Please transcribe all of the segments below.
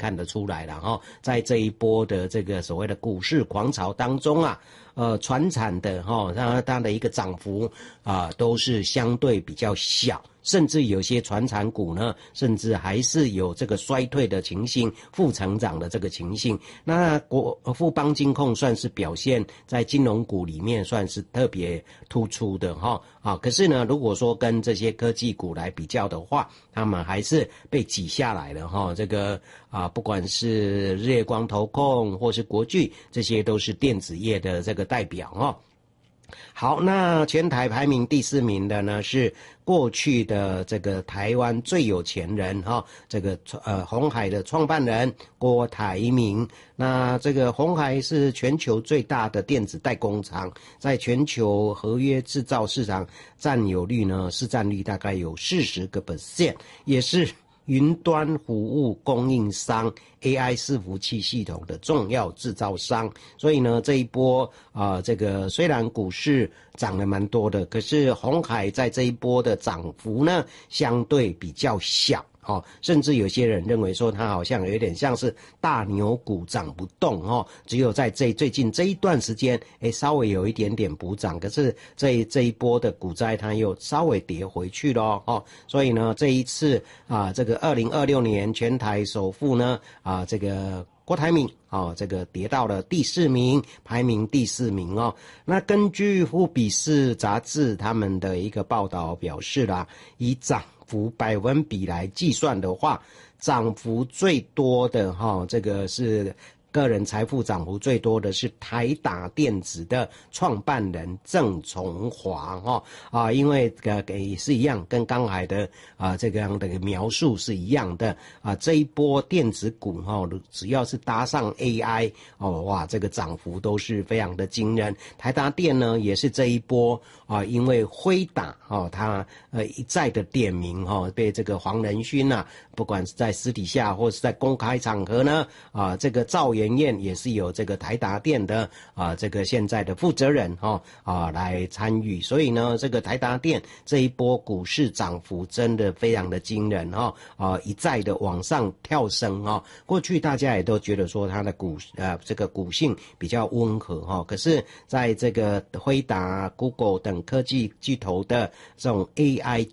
看得出来了哈，在这一波的这个所谓的股市狂潮当中啊，传产的哈，它的一个涨幅都是相对比较小。甚至有些传产股呢，甚至还是有这个衰退的情形，负成长的这个情形。那富邦金控算是表现在金融股里面算是特别突出的哈可是呢，如果说跟这些科技股来比较的话，他们还是被挤下来了哈。这个不管是日月光投控或是国巨，这些都是电子业的这个代表哈。好，那全台排名第4名的呢是过去的这个台湾最有钱人哈，这个鸿海的创办人郭台铭。那这个鸿海是全球最大的电子代工厂，在全球合约制造市场占有率呢，市占率大概有40%，也是云端服务供应商 AI 伺服器系统的重要制造商。所以呢，这一波这个虽然股市涨了蛮多的，可是鸿海在这一波的涨幅呢相对比较小甚至有些人认为说它好像有点像是大牛股涨不动只有在最近这一段时间稍微有一点点补涨，可是这一波的股灾它又稍微跌回去了所以呢，这一次这个2026年全台首富呢这个郭台铭这个跌到了第4名，排名第4名那根据富比士杂志他们的一个报道表示啦，以涨幅百分比来计算的话，涨幅最多的这个是个人财富涨幅最多的是台达电子的创办人郑崇华因为也是一样，跟刚才的这个样的描述是一样的这一波电子股只要是搭上 AI 哇，这个涨幅都是非常的惊人。台达电呢也是这一波因为辉达他一再的点名被这个黄仁勋不管是在私底下或是在公开场合呢这个赵元燕也是有这个台达电的这个现在的负责人来参与，所以呢，这个台达电这一波股市涨幅真的非常的惊人一再的往上跳升过去大家也都觉得说它的这个股性比较温和可是在这个辉达、Google 等科技巨头的这种 AI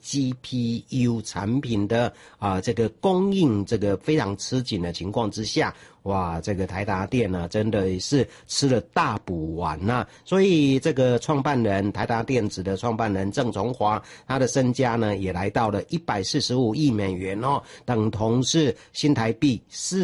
GPU 产品的这个供应这个非常吃紧的情况之下，哇，这个台达电呢，真的是吃了大补丸所以这个创办人台达电子的创办人郑崇华，他的身家呢也来到了145亿美元等同是新台币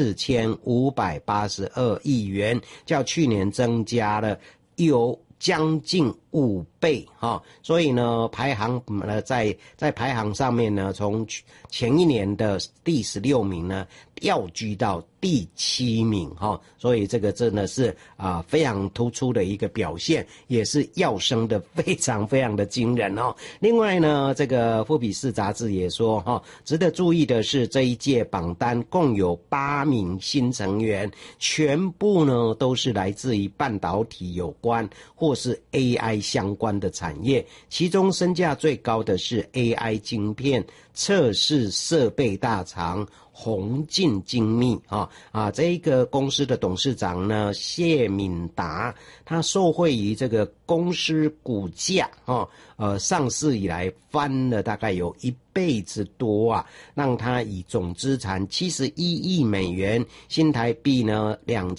4582亿元，较去年增加了有将近5倍所以呢，排行在排行上面呢，从前一年的第16名呢，跃居到第7名所以这个真的是非常突出的一个表现，也是跃升的非常非常的惊人另外呢，这个富比士杂志也说值得注意的是，这一届榜单共有8名新成员，全部呢都是来自于半导体有关或是 AI 相关的产业，其中身价最高的是 AI 晶片测试设备大厂宏进精密这一个公司的董事长呢谢敏达，他受惠于这个公司股价上市以来翻了大概有1倍之多让他以总资产71亿美元，新台币呢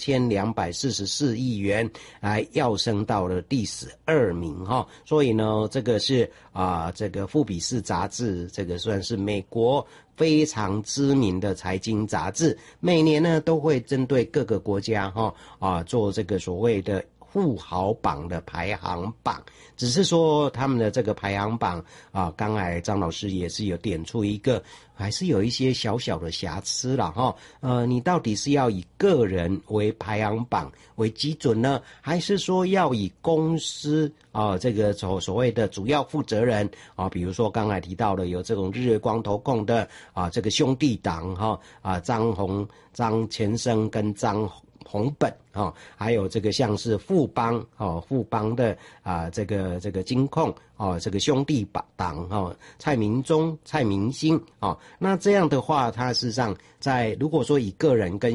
2244亿元来跃升到了第12名所以呢，这个是这个富比士杂志，这个算是美国非常知名的财经杂志，每年呢都会针对各个国家做这个所谓的富豪榜的排行榜，只是说他们的这个排行榜刚才张老师也是有点出一个，还是有一些小小的瑕疵啦你到底是要以个人为排行榜为基准呢，还是说要以公司这个所谓的主要负责人比如说刚才提到的有这种日月光投控的这个兄弟党张前生跟张红本还有这个像是富邦的这个金控这个兄弟党蔡明忠、蔡明兴那这样的话，他事实上在如果说以个人跟